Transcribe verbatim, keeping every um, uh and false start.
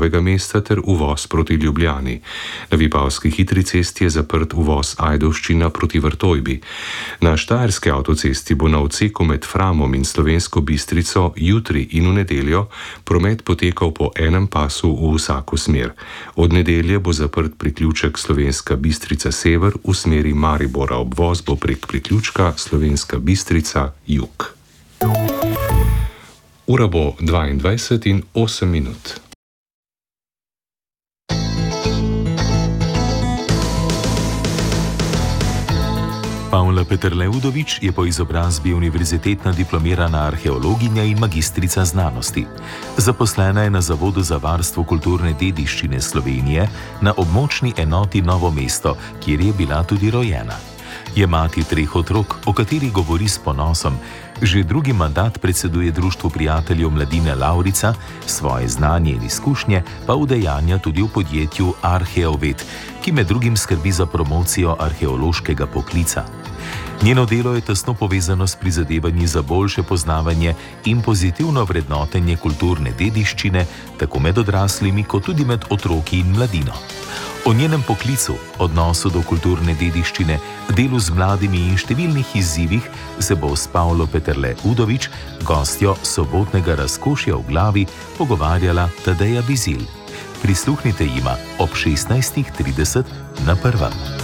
Novega mesta ter uvoz proti Ljubljani. Na Vipavski hitri cesti je zaprt uvoz Ajdovščina proti Vrtojbi. Na Štajerski avtocesti bo na odseku med Framom in Slovensko Bistrico jutri in v nedeljo promet potekal po enem pasu v vsako smer. Od nedelje bo zaprt priključek Slovenska Bistrica sever v smeri Maribora, obvoz bo prek priključka Slovenska Bistrica jug. Ura bo dvaindvajset in osem minut. Pavla Peterle Udovič je po izobrazbi univerzitetna diplomirana arheologinja in magistrica znanosti. Zaposlena je na Zavodu za varstvo kulturne dediščine Slovenije na območni enoti Novo mesto, kjer je bila tudi rojena. Je mati treh otrok, o katerih govori s ponosom. Že drugi mandat predseduje Društvu prijateljev mladine Lavrica, svoje znanje in izkušnje pa udejanja tudi v podjetju Arheovet, ki med drugim skrbi za promocijo arheološkega poklica. Njeno delo je tesno povezano s prizadevanji za boljše poznavanje in pozitivno vrednotenje kulturne dediščine, tako med odraslimi kot tudi med otroki in mladino. O njenem poklicu, odnosu do kulturne dediščine, delu z mladimi in številnih izzivih se bo s Pavlo Peterle Udovič, gostjo sobotnega Razkošja v glavi, pogovarjala Tadeja Bizilj. Prisluhnite jima ob šestnajstih trideset na Prvem.